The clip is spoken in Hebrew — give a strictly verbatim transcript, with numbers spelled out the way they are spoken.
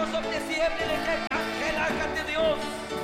Microsoft S I M le receta, relájate Dios.